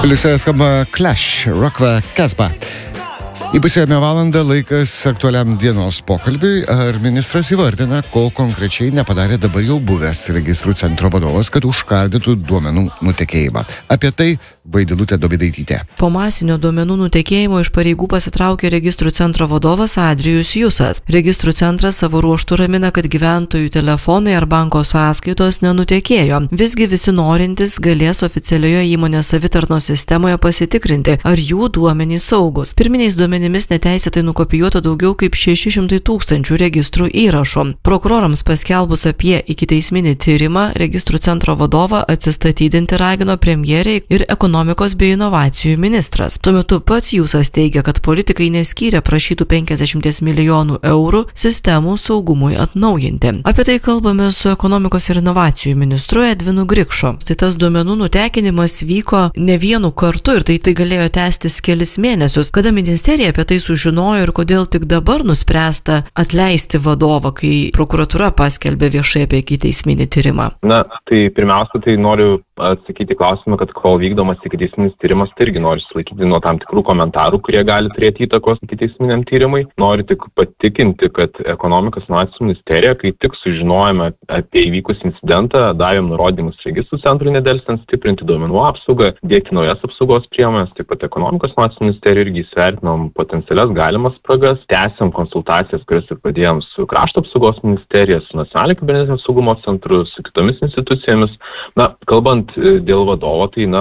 Liusioje skamba Clash, Rockva Casbah. Įpusėjome valandą, laikas aktualiam dienos pokalbiui. Ar ministras įvardina, ko konkrečiai nepadarė dabar jau buvęs registrų centro vadovas, kad užkardytų duomenų nutekėjimą? Apie tai Vaidilutė Dovydaitytė. Po masinio duomenų nutekėjimo iš pareigų pasitraukė registrų centro vadovas Adrijus Jusas. Registrų centras savo ruožtu ramina, kad gyventojų telefonai ar banko sąskaitos nenutekėjo. Visgi visi norintys galės oficialioje įmonės savitarnos sistemoje pasitikrinti, ar jų duomenys saugus. Pirminiais duomenimis neteisėtai nukopijuota daugiau kaip 600 000 registrų įrašų. Prokurorams paskelbus apie ikiteisminį tyrimą, registrų centro vadovą atsistatydinti ragino premjerė ir ekonomikos bei inovacijų ministras. Tuo metu pats Jusas teigia, kad politikai neskyrė prašytų 50 milijonų eurų sistemų saugumui atnaujinti. Apie tai kalbame su ekonomikos ir inovacijų ministru Edvinu Grikšu. Tai tas duomenų nutekinimas vyko ne vienu kartu ir tai galėjo tęstis kelis mėnesius. Kada ministerija apie tai sužinojo ir kodėl tik dabar nuspręsta atleisti vadovą, kai prokuratūra paskelbė viešai apie ikiteisminį tyrimą? Tai pirmiausia, noriu atsakyti klausimą, kad kol vykdomas ikiteisminis tyrimas, tai irgi noriu susilaikyti nuo tam tikrų komentarų, kurie gali turėti įtakos ikiteisminiam tyrimui. Noriu tik patikinti, kad ekonomikos inovacijų ministerija, kai tik sužinojome apie įvykusį incidentą, davėm nurodymus registrų centrui nedelsiant stiprinti duomenų apsaugą, diegti naujas apsaugos priemonės, taip pat ekonomikos inovacijų ministerija irgi įsivertinom potencialias galimas spragas, tęsiam konsultacijas, kurias ir pradėjom su Krašto apsaugos ministerija, su Nacionalinio kibernetinio saugumo centru, su kitomis institucijomis. Kalbant dėl vadovo,